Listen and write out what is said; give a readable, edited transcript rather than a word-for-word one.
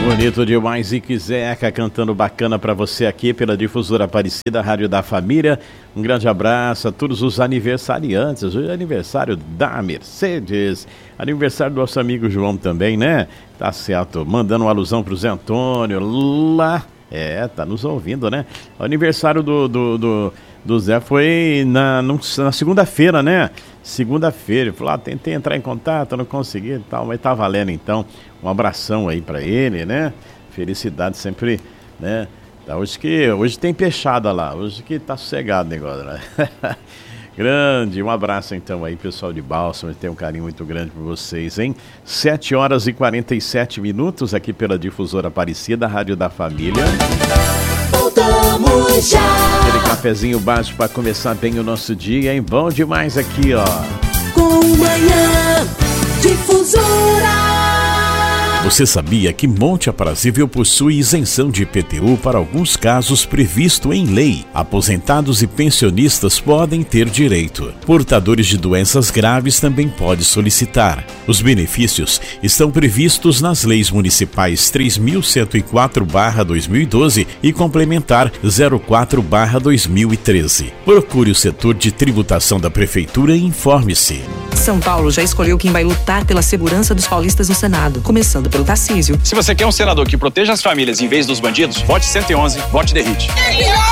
Bonito demais, Zique Zeca cantando bacana pra você aqui pela Difusora Aparecida, Rádio da Família. Um grande abraço a todos os aniversariantes. Hoje é aniversário da Mercedes, aniversário do nosso amigo João também, né? Tá certo, mandando uma alusão pro Zé Antônio lá. Tá nos ouvindo, né? O aniversário do Zé foi na segunda-feira, né? Segunda-feira, ele falou, tentei entrar em contato, não consegui e tal, mas tá valendo então. Um abração aí pra ele, né? Felicidade sempre, né? Hoje tem peixada lá, hoje que tá sossegado o negócio, né? Grande, um abraço então aí, pessoal de Bálsamo, tem um carinho muito grande por vocês, hein? 7h47 aqui pela Difusora Aparecida, Rádio da Família. Voltamos já! Aquele cafezinho básico para começar bem o nosso dia, hein? Bom demais aqui, ó. Com Manhã Difusora. Você sabia que Monte Aprazível possui isenção de IPTU para alguns casos previsto em lei? Aposentados e pensionistas podem ter direito. Portadores de doenças graves também podem solicitar. Os benefícios estão previstos nas leis municipais 3.104/2012 e complementar 04/2013. Procure o setor de tributação da Prefeitura e informe-se. São Paulo já escolheu quem vai lutar pela segurança dos paulistas no Senado, começando pelo Tarcísio. Se você quer um senador que proteja as famílias em vez dos bandidos, vote 111, vote Derrite.